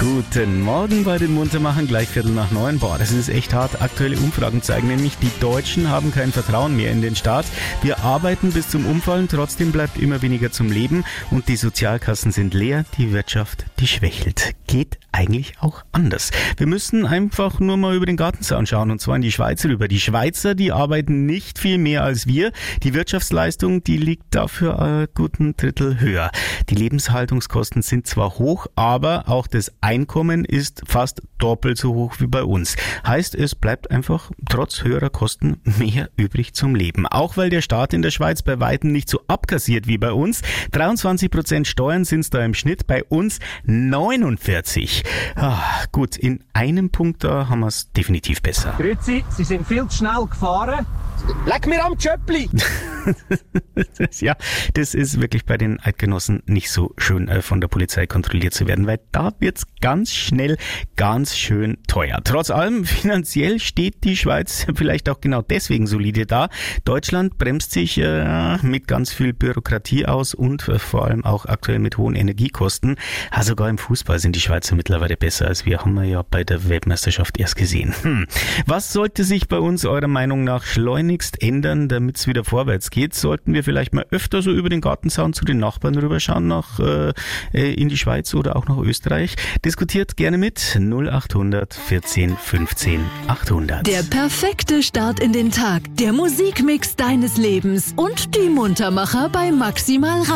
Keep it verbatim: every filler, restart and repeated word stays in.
Guten Morgen bei den Muntermachern, gleich Viertel nach neun. Boah, das ist echt hart. Aktuelle Umfragen zeigen nämlich, die Deutschen haben kein Vertrauen mehr in den Staat. Wir arbeiten bis zum Umfallen, trotzdem bleibt immer weniger zum Leben und die Sozialkassen sind leer, die Wirtschaft, die schwächelt. Geht eigentlich auch anders. Wir müssen einfach nur mal über den Gartenzaun schauen und zwar in die Schweiz rüber. Die Schweizer, die arbeiten nicht viel mehr als wir. Die Wirtschaftsleistung, die liegt dafür ein guten Drittel höher. Die Lebenshaltungskosten sind zwar hoch, aber auch das Einkommen ist fast doppelt so hoch wie bei uns. Heißt, es bleibt einfach trotz höherer Kosten mehr übrig zum Leben. Auch weil der Staat in der Schweiz bei weitem nicht so abkassiert wie bei uns. dreiundzwanzig Prozent Steuern sind es da im Schnitt, bei uns neunundvierzig. Ah, gut, in einem Punkt da haben wir es definitiv besser. Grüezi, Sie sind viel zu schnell gefahren. Leck mir am Tschöppli! Ja, das ist wirklich bei den Eidgenossen nicht so schön, äh, von der Polizei kontrolliert zu werden, weil da wird's ganz schnell ganz schön teuer. Trotz allem, finanziell steht die Schweiz vielleicht auch genau deswegen solide da. Deutschland bremst sich äh, mit ganz viel Bürokratie aus und äh, vor allem auch aktuell mit hohen Energiekosten. Ja, sogar im Fußball sind die Schweizer mittlerweile besser als wir, haben wir ja bei der Weltmeisterschaft erst gesehen. Hm. Was sollte sich bei uns eurer Meinung nach schleunigst ändern, damit es wieder vorwärts geht? Sollten wir vielleicht mal öfter so über den Gartenzaun zu den Nachbarn rüberschauen, nach äh, in die Schweiz oder auch nach Österreich? Diskutiert gerne mit null acht hundert vierzehn fünfzehn achthundert. Der perfekte Start in den Tag, der Musikmix deines Lebens und die Muntermacher bei Maximal